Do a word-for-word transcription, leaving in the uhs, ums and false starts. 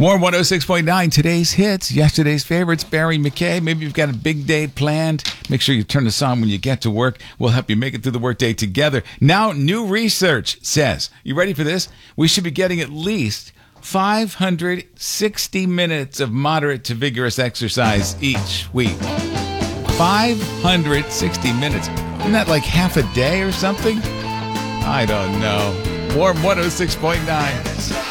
More one oh six point nine, today's hits, yesterday's favorites, Barry McKay. Maybe you've got a big day planned. Make sure you turn this on when you get to work. We'll help you make it through the workday together. Now, new research says, you ready for this? We should be getting at least five hundred sixty minutes of moderate to vigorous exercise each week. five hundred sixty minutes. Isn't that like half a day or something? I don't know. More one oh six point nine.